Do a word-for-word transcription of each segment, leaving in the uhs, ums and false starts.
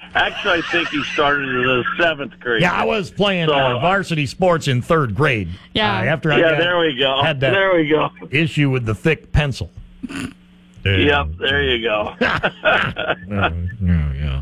Actually, I think he started in the seventh grade. Yeah, I was playing so, uh, varsity sports in third grade. Yeah. Uh, after I yeah, got, there we go. had that there we go. issue with the thick pencil. Yep, there you go. yeah, yeah.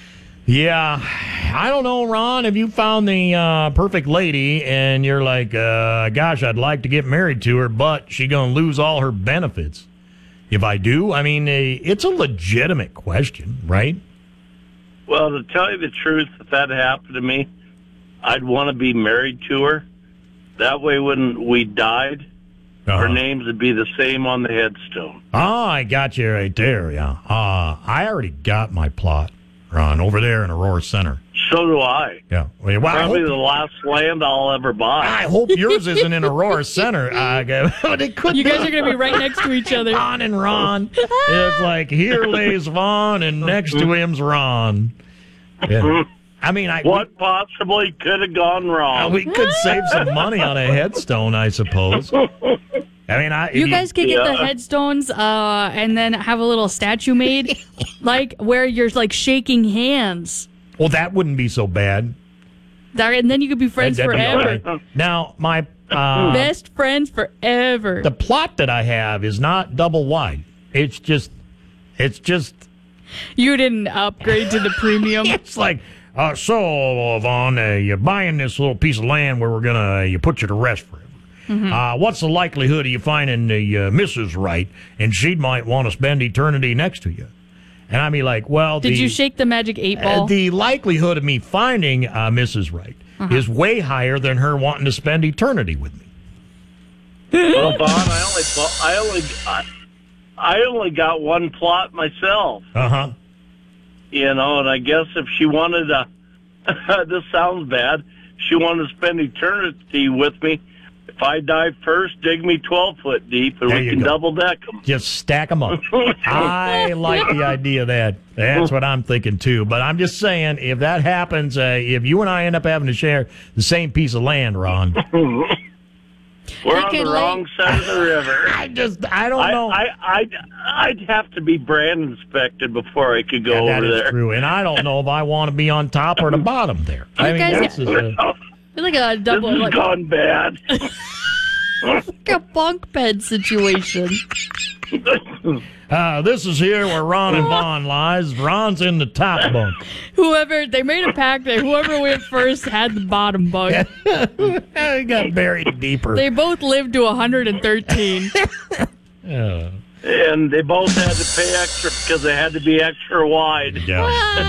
Yeah, I don't know, Ron, if you found the uh, perfect lady and you're like, uh, gosh, I'd like to get married to her, but she's going to lose all her benefits. If I do, I mean, it's a legitimate question, right? Well, to tell you the truth, if that happened to me, I'd want to be married to her. That way, when we died, uh-huh. our names would be the same on the headstone. Oh, I got you right there, yeah. Uh, I already got my plot, Ron, over there in Aurora Center. So do I. Yeah. Well, Probably hope, the last land I'll ever buy. I hope yours isn't in Aurora Center. Uh, it could you guys be. are going to be right next to each other. Vaughn and Ron. It's like, here lays Vaughn, and next to him's Ron. Yeah. I mean, I, what we, possibly could have gone wrong? Uh, we could save some money on a headstone, I suppose. I mean, I, you guys could get yeah. the headstones uh, and then have a little statue made, like where you're like shaking hands. Well, that wouldn't be so bad. That, and then you could be friends That'd be forever. right. Now, my uh, best friends forever. The plot that I have is not double wide. It's just, it's just. You didn't upgrade to the premium. It's like, uh, so Vaughn, uh, you're buying this little piece of land where we're gonna uh, you put you to rest forever. Mm-hmm. Uh, what's the likelihood of you finding the uh, Missus Right, and she might want to spend eternity next to you? And I'd be like, well, did the, you shake the magic eight ball? Uh, the likelihood of me finding uh, Missus Right uh-huh. is way higher than her wanting to spend eternity with me. Well, Vaughn, I only, I only, I, I only got one plot myself. Uh huh. You know, and I guess if she wanted to, this sounds bad. She wanted to spend eternity with me. If I die first, dig me twelve foot deep, and there we can go. double deck them. Just stack them up. I like the idea of that. That's what I'm thinking too. But I'm just saying, if that happens, uh, if you and I end up having to share the same piece of land, Ron. We're on the wrong side of the river. I just, I don't I, know. I, I'd, I'd have to be brand inspected before I could go yeah, over that is there. True, and I don't know if I want to be on top or the bottom there. You I mean, guys that's just a, It's like a double. This has like, gone bad. like a bunk bed situation. uh, this is here where Ron and Vaughn lies. Ron's in the top bunk. Whoever they made a pact that whoever went first had the bottom bunk. He got buried deeper. They both lived to one hundred thirteen. Yeah. And they both had to pay extra because they had to be extra wide. Yeah.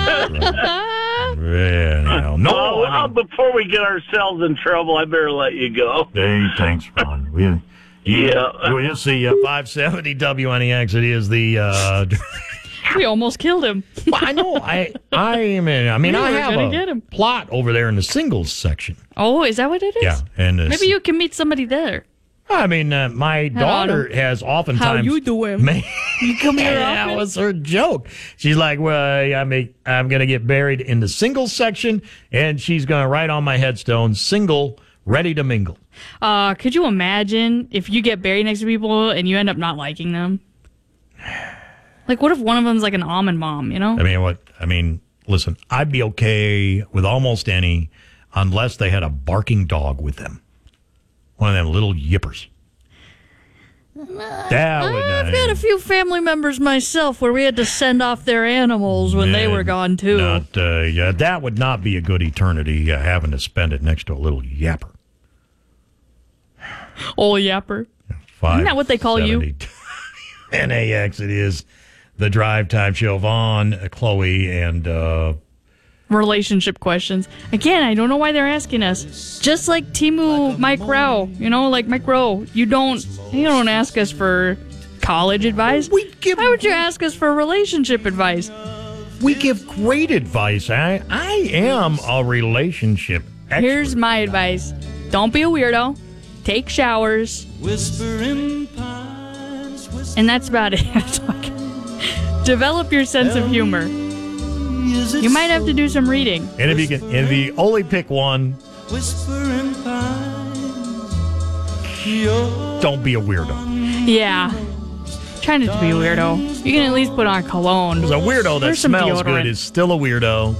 yeah. No. Well, I mean, before we get ourselves in trouble, I better let you go. hey, thanks, Ron. We, Yeah. We'll see uh, five seventy W N E X. It is the. Uh, We almost killed him. well, I know. I I mean, I mean, We I were have gonna a get him. plot over there in the singles section. Oh, is that what it is? Yeah, and uh, Maybe you can meet somebody there. I mean, uh, my daughter has oftentimes. How you doing? Ma- You come here that often? was her joke. She's like, "Well, I mean, I'm going to get buried in the singles section, and she's going to write on my headstone, single, ready to mingle." Uh, could you imagine if you get buried next to people and you end up not liking them? Like, what if one of them's like an almond mom, you know? I mean, what? I mean, listen, I'd be okay with almost any, unless they had a barking dog with them, one of them little yippers. That would. I've got a few family members myself where we had to send off their animals when they were gone, too. Not, uh, yeah, that would not be a good eternity, uh, having to spend it next to a little yapper. Old yapper. Isn't that what they call you? N A X, it is the Drive Time Show. Vaughn, uh, Chloe, and uh, Relationship questions. Again, I don't know why they're asking us. Just like Timu Mike Rowe, you know, like Mike Rowe, you don't you don't ask us for college advice. We give Why would you ask us for relationship advice? we give great advice. I I am a relationship expert. Here's my advice. Don't be a weirdo. Take showers. Whispering pines, whispering And that's about it. Develop your sense of humor. You might have to do some reading. And if you can, and if you only pick one, whispering pines. You're don't be a weirdo. Yeah. Try not to be a weirdo. You can at least put on cologne. Because a weirdo that There's some smells deodorant. good is still a weirdo.